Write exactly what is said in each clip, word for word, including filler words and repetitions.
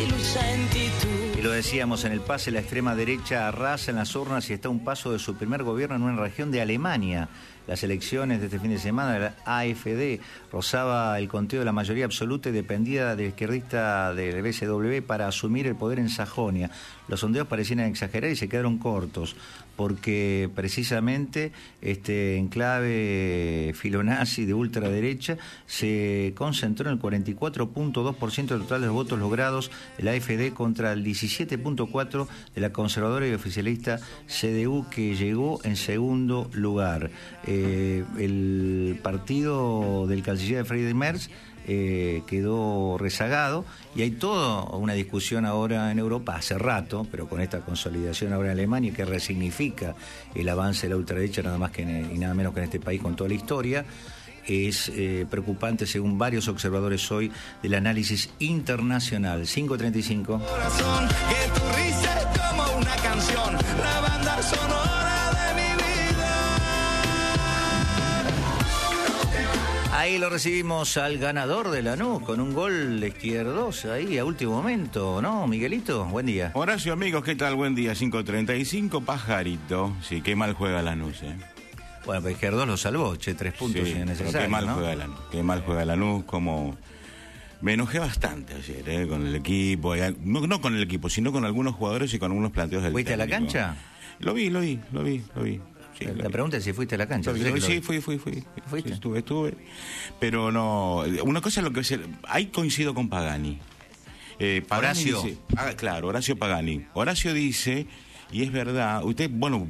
Y lo decíamos, en el pase la extrema derecha arrasa en las urnas y está a un paso de su primer gobierno en una región de Alemania. Las elecciones de este fin de semana, la A F D rozaba el conteo de la mayoría absoluta y dependía del izquierdista del B C W para asumir el poder en Sajonia. Los sondeos parecían exagerar y se quedaron cortos, porque precisamente este enclave filonazi de ultraderecha se concentró en el cuarenta y cuatro punto dos por ciento del total de los votos logrados de la A F D contra el diecisiete punto cuatro por ciento de la conservadora y oficialista C D U, que llegó en segundo lugar. Eh, el partido del canciller Friedrich Merz eh, quedó rezagado y hay toda una discusión ahora en Europa, hace rato, pero con esta consolidación ahora en Alemania, que resignifica el avance de la ultraderecha nada más que en, y nada menos que en este país con toda la historia. Es eh, preocupante según varios observadores hoy del análisis internacional. cinco treinta y cinco. Corazón, que tu risa es como una canción, la banda sonora de mi vida. Ahí lo recibimos al ganador de Lanús con un gol izquierdoso ahí a último momento, ¿no, Miguelito? Buen día. Horacio, amigos, ¿qué tal? Buen día, cinco treinta y cinco, Pajarito. Sí, qué mal juega Lanús, ¿eh? Bueno, pero Izquierdos lo salvó, che, tres puntos sí, innecesarios, qué mal ¿no? juega Lanús, qué mal juega Lanús, como... Me enojé bastante ayer, ¿eh? Con el equipo, no, no con el equipo, sino con algunos jugadores y con algunos planteos del ¿Fuiste técnico. a la cancha? Lo vi, lo vi, lo vi, lo vi. Sí, la lo vi. pregunta es si fuiste a la cancha. Lo vi, lo vi, sí, fui, fui, fui. ¿Fuiste? Sí, estuve, estuve. Pero no, una cosa es lo que es, ahí coincido con Pagani. Eh, Pagani Horacio. Dice, ah, claro, Horacio Pagani. Horacio dice, y es verdad, usted, bueno,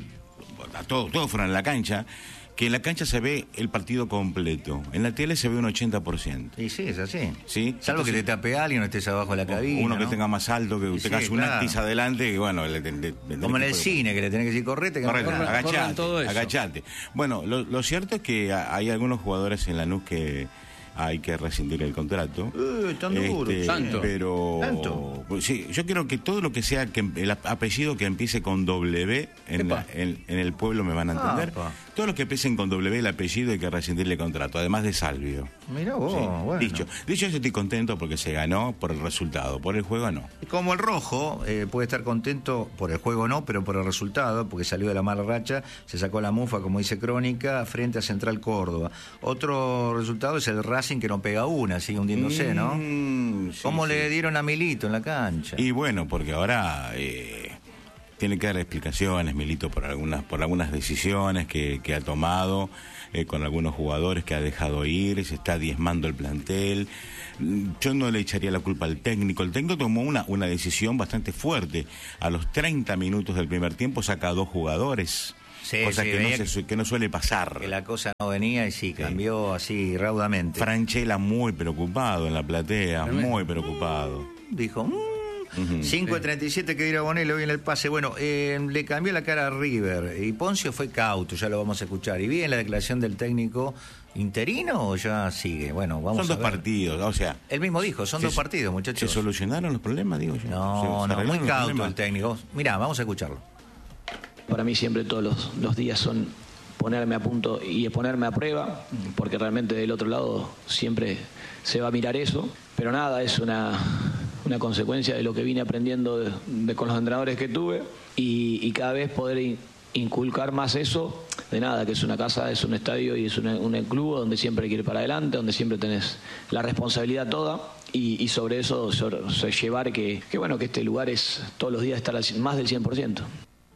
a todos, todos fueron a la cancha, que en la cancha se ve el partido completo. En la tele se ve un ochenta por ciento. Y sí, es así. ¿Sí? Salvo Entonces, que te tape alguien o estés abajo de la cabina, uno que ¿no? tenga más alto, que Y tenga sí, un claro. actis adelante, que bueno... Le, le, le, Como en el de... cine, que le tenés que decir correte, que Correcto, no corra. agachate, todo eso. agachate. Bueno, lo, lo cierto es que hay algunos jugadores en Lanús que hay que rescindir el contrato. Eh, tan duro. Este, Tanto. Pero... ¿Tanto? Pues sí, yo quiero que todo lo que sea, que el apellido que empiece con W, en, la, en, en el pueblo me van a entender. Ah, Todos los que empiecen con W, el apellido, hay que rescindirle el contrato, además de Salvio. Mirá vos, Sí, bueno. Dicho, dicho eso, estoy contento porque se ganó por el resultado, por el juego no. Como el rojo, eh, puede estar contento por el juego no, pero por el resultado, porque salió de la mala racha, se sacó la mufa, como dice Crónica, frente a Central Córdoba. Otro resultado es el Racing, que no pega una, sigue hundiéndose, ¿no? Mm, sí, ¿Cómo sí. le dieron a Milito en la cancha? Y bueno, porque ahora eh, tiene que dar explicaciones, Milito, por algunas, por algunas decisiones que, que ha tomado eh, con algunos jugadores que ha dejado ir, se está diezmando el plantel. Yo no le echaría la culpa al técnico. El técnico tomó una, una decisión bastante fuerte. A los treinta minutos del primer tiempo saca a dos jugadores. Sí, cosa sí, que, no veía se, que no suele pasar. Que la cosa no venía y sí, cambió así raudamente. Franchella muy preocupado en la platea, Tremendo. muy preocupado. Dijo, mmm, Ujú. cinco de treinta y siete que dirá Bonelli hoy en el pase. Bueno, eh, le cambió la cara a River y Poncio fue cauto, ya lo vamos a escuchar. ¿Y bien la declaración del técnico interino o ya sigue? Bueno, vamos Son a dos ver. partidos, o sea... Él mismo dijo, son se- dos partidos, muchachos. ¿Se solucionaron los problemas, digo yo? No, ¿Se- se no, muy arreglaron los cauto problemas? el técnico. Mirá, vamos a escucharlo. Para mí siempre todos los, los días son ponerme a punto y ponerme a prueba, porque realmente del otro lado siempre se va a mirar eso, pero nada, es una, una consecuencia de lo que vine aprendiendo de, de con los entrenadores que tuve y, y cada vez poder in, inculcar más eso, de nada, que es una casa, es un estadio y es un, un club donde siempre hay que ir para adelante, donde siempre tenés la responsabilidad toda. Y, y sobre eso sobre, sobre llevar que, que bueno que este lugar es todos los días estar al, más del cien por ciento.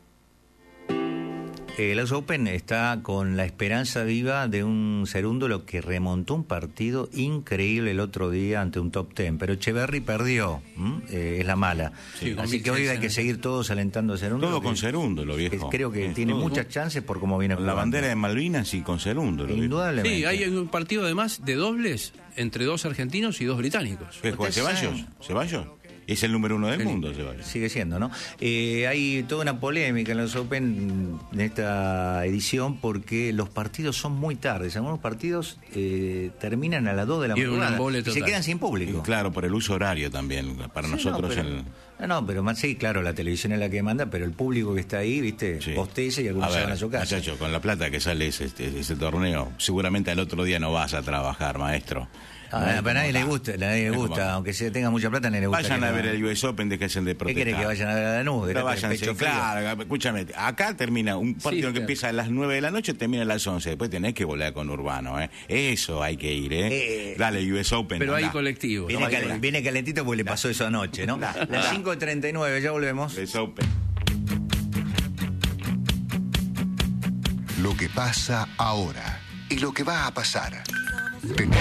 El Aus Open está con la esperanza viva de un Cerúndolo que remontó un partido increíble el otro día ante un top ten, pero Echeverry perdió, eh, es la mala. Sí, Así que hoy hay que seguir todos alentando a Cerúndolo. Todo con que- Cerúndolo, viejo. que creo que Sí, tiene todo. muchas chances por cómo viene Con la jugando. bandera de Malvinas y con Cerúndolo. viejo. Indudablemente. Sí, hay un partido además de dobles entre dos argentinos y dos británicos. ¿Qué juega Usted Ceballos? sabe. ¿Ceballos? Es el número uno del Sí. mundo, Ceballos. Sigue siendo, ¿no? Eh, hay toda una polémica en los Open en esta edición porque los partidos son muy tardes. Algunos partidos eh, terminan a las dos de la Y un madrugada embole y se total. quedan sin Y público. claro, por el uso horario también. Para Sí, nosotros no, pero, el... no, no, pero más sí, claro, la televisión es la que manda, pero el público que está ahí, viste, Sí. posteza y algunos A se ver, van a su casa. muchacho, con la plata que sale ese, este, ese torneo, seguramente al otro día no vas a trabajar, maestro. Ah, pero a nadie le gusta, a nadie le gusta, aunque se tenga mucha plata, a nadie le gusta. Vayan a ver no. el U S Open, dejen de protestar. ¿Qué quiere que vayan a ver a Lanús? No vayan, sí, claro, escúchame, acá termina un partido sí, que claro. empieza a las nueve de la noche, termina a las once, después tenés que volver con Urbano, ¿eh? Eso hay que ir, ¿eh? eh Dale, U S Open. Pero anda. hay colectivo. Viene, cal viene calentito porque le pasó eso anoche, ¿no? Las cinco treinta y nueve, ya volvemos. U S Open. Lo que pasa ahora y lo que va a pasar.